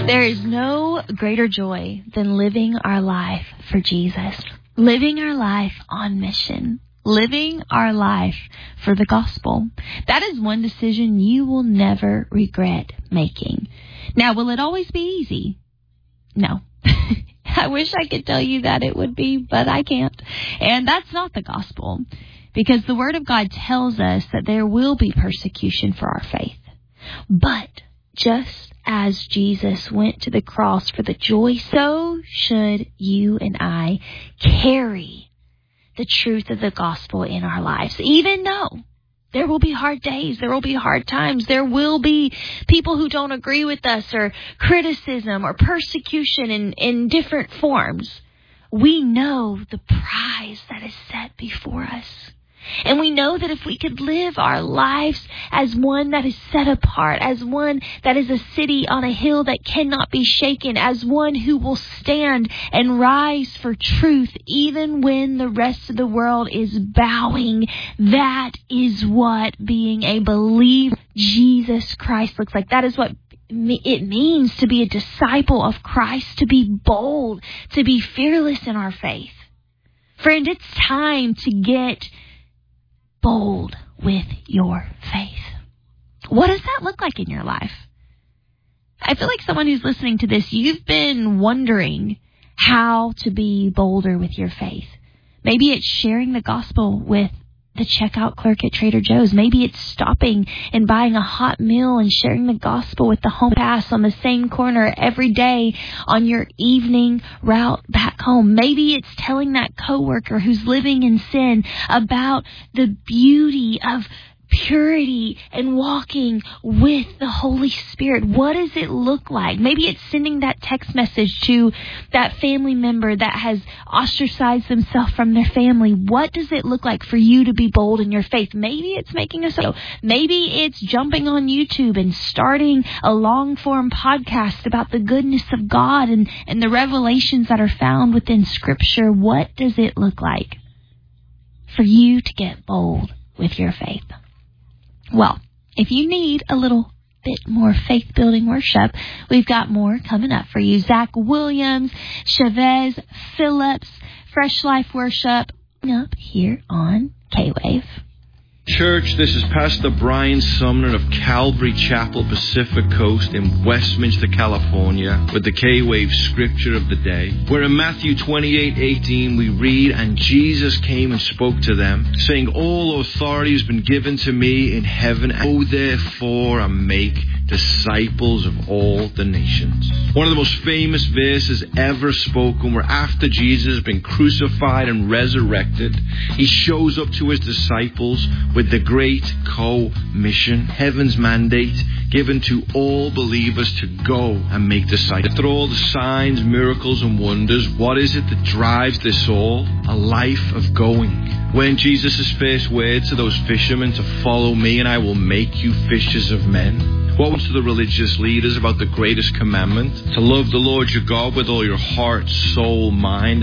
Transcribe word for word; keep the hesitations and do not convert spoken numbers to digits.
There is no greater joy than living our life for Jesus, living our life on mission, living our life for the gospel. That is one decision you will never regret making. Now, will it always be easy? No. I wish I could tell you that it would be, but I can't. And that's not the gospel, because the Word of God tells us that there will be persecution for our faith. But just as Jesus went to the cross for the joy, so should you and I carry the truth of the gospel in our lives, even though there will be hard days, there will be hard times, there will be people who don't agree with us, or criticism or persecution in, in different forms. We know the prize that is set before us. And we know that if we could live our lives as one that is set apart, as one that is a city on a hill that cannot be shaken, as one who will stand and rise for truth even when the rest of the world is bowing, that is what being a believer in Jesus Christ looks like. That is what it means to be a disciple of Christ, to be bold, to be fearless in our faith. Friend, it's time to get bold with your faith. What does that look like in your life? I feel like someone who's listening to this, you've been wondering how to be bolder with your faith. Maybe it's sharing the gospel with the checkout clerk at Trader Joe's. Maybe it's stopping and buying a hot meal and sharing the gospel with the home pass on the same corner every day on your evening route back home. Maybe it's telling that coworker who's living in sin about the beauty of purity and walking with the Holy Spirit. What does it look like? Maybe it's sending that text message to that family member that has ostracized themselves from their family. What does it look like for you to be bold in your faith? Maybe it's making a show. Maybe it's jumping on YouTube and starting a long-form podcast about the goodness of God and, and the revelations that are found within Scripture. What does it look like for you to get bold with your faith? Well, if you need a little bit more faith-building worship, we've got more coming up for you. Zach Williams, Chavez Phillips, Fresh Life Worship up here on K-Wave. Church, this is Pastor Brian Sumner of Calvary Chapel, Pacific Coast in Westminster, California, with the K-Wave Scripture of the Day, where in Matthew twenty-eight eighteen we read, "And Jesus came and spoke to them, saying, All authority has been given to me in heaven. Go therefore and make disciples of all the nations." One of the most famous verses ever spoken, where after Jesus has been crucified and resurrected, he shows up to his disciples with the great co-mission, heaven's mandate given to all believers to go and make disciples. After all the signs, miracles, and wonders, what is it that drives this all? A life of going. When Jesus' first words to those fishermen to follow me and I will make you fishers of men. What was to the religious leaders about the greatest commandment? To love the Lord your God with all your heart, soul, mind,